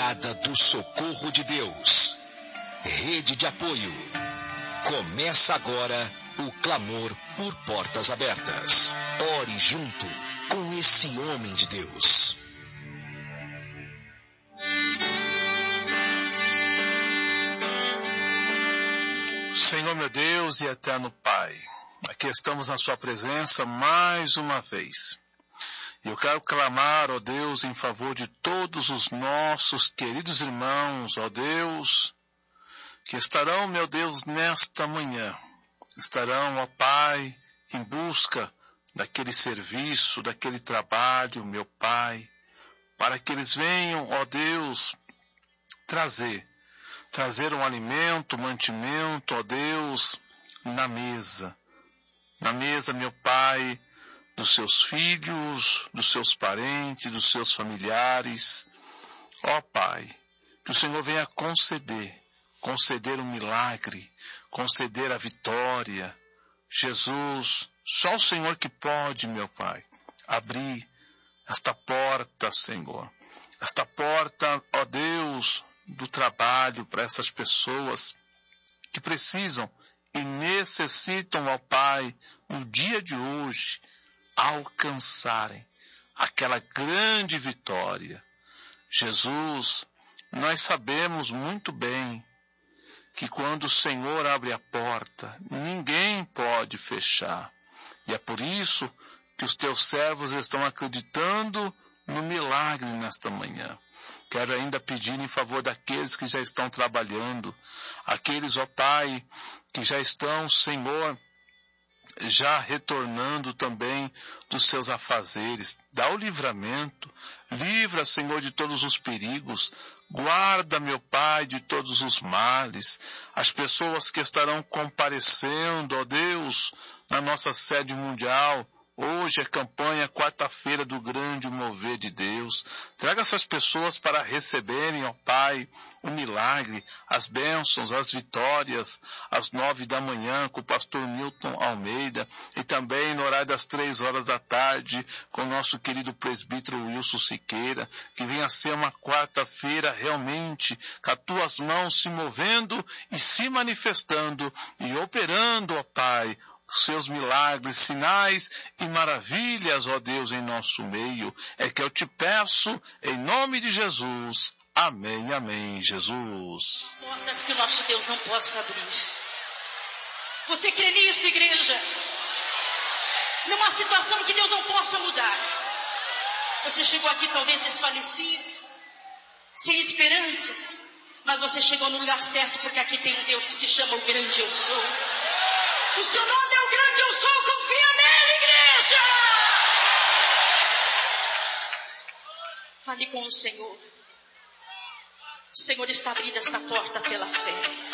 Brigada do Socorro de Deus. Rede de apoio. Começa agora o clamor por portas abertas. Ore junto com esse homem de Deus. Senhor meu Deus e eterno Pai, aqui estamos na sua presença mais uma vez. Eu quero clamar, ó Deus, em favor de todos os nossos queridos irmãos, ó Deus, que estarão, meu Deus, nesta manhã. Estarão, ó Pai, em busca daquele serviço, daquele trabalho, meu Pai, para que eles venham, ó Deus, trazer um alimento, um mantimento, ó Deus, na mesa. Na mesa, meu Pai, dos seus filhos, dos seus parentes, dos seus familiares. Ó Pai, que o Senhor venha conceder um milagre, conceder a vitória. Jesus, só o Senhor que pode, meu Pai, abrir esta porta, Senhor. Esta porta, ó Deus, do trabalho para essas pessoas que precisam e necessitam, ó Pai, no dia de hoje, alcançarem aquela grande vitória. Jesus, nós sabemos muito bem que quando o Senhor abre a porta, ninguém pode fechar. E é por isso que os teus servos estão acreditando no milagre nesta manhã. Quero ainda pedir em favor daqueles que já estão trabalhando, aqueles, ó Pai, que já estão, Senhor, já retornando também dos seus afazeres. Dá o livramento, livra, Senhor, de todos os perigos, guarda, meu Pai, de todos os males, as pessoas que estarão comparecendo, ó Deus, na nossa sede mundial. Hoje é campanha, quarta-feira do grande mover de Deus. Traga essas pessoas para receberem, ó Pai, o milagre, as bênçãos, as vitórias, às 9 da manhã com o pastor Milton Almeida e também no horário das 3 horas da tarde com o nosso querido presbítero Wilson Siqueira. Que venha ser uma quarta-feira realmente com as tuas mãos se movendo e se manifestando e operando, ó Pai, seus milagres, sinais e maravilhas, ó Deus, em nosso meio. É que eu te peço, em nome de Jesus. Amém, amém, Jesus. Portas que o nosso Deus não possa abrir. Você crê nisso, igreja? Numa situação que Deus não possa mudar. Você chegou aqui talvez desfalecido, sem esperança, mas você chegou no lugar certo, porque aqui tem um Deus que se chama o grande eu sou. O seu nome é o grande eu sou, confia nele, igreja! Fale com o Senhor. O Senhor está abrindo esta porta pela fé.